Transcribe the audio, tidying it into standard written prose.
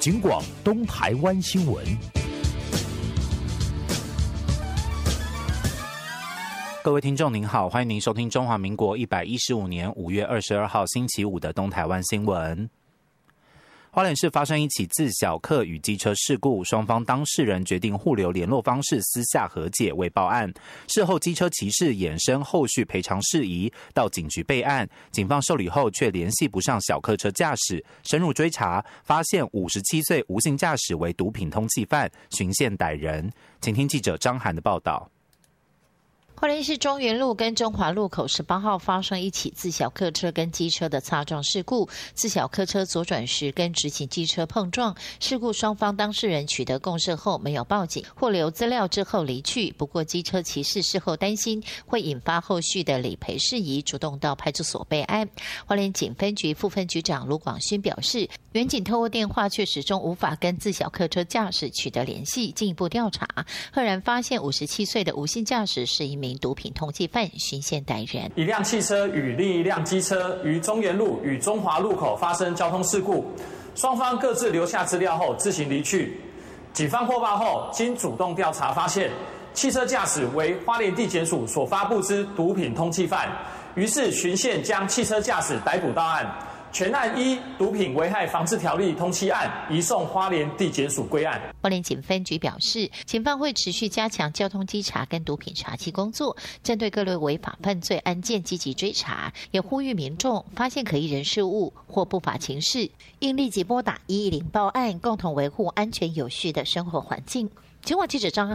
警广东台湾新闻。 各位听众您好，欢迎您收听中华民国115年5月22号星期五的东台湾新闻。花莲市发生一起自小客与机车事故，双方当事人决定互留联络方式，私下和解未报案。事后机车骑士衍生后续赔偿事宜，到警局备案。警方受理后却联系不上小客车驾驶，深入追查，发现57岁无性驾驶为毒品通缉犯，循线逮人。请听记者张涵的报道。 花莲市中原路跟中华路口18号发生一起自小客车跟机车的擦撞事故，自小客车左转时跟直行机车碰撞，事故双方当事人取得共识后没有报警，或留资料之后离去。不过机车骑士事后担心会引发后续的理赔事宜，主动到派出所备案。花莲警分局副分局长卢广勋表示，员警透过电话却始终无法跟自小客车驾驶取得联系，进一步调查，赫然发现57岁的无性驾驶是一名毒品通缉犯，循线逮人。 一辆汽车与另一辆机车于中原路与中华路口发生交通事故，双方各自留下资料后自行离去。警方获报后，经主动调查发现，汽车驾驶为花莲地检署所发布之毒品通缉犯，于是循线将汽车驾驶逮捕到案。全案依毒品危害防治条例通缉案，移送花莲地检署归案。 花莲警分局表示，警方会持续加强交通稽查跟毒品查缉工作，针对各类违法犯罪案件积极追查，也呼吁民众发现可疑人事物或不法情事，应立即拨打110报案，共同维护安全有序的生活环境。警广记者张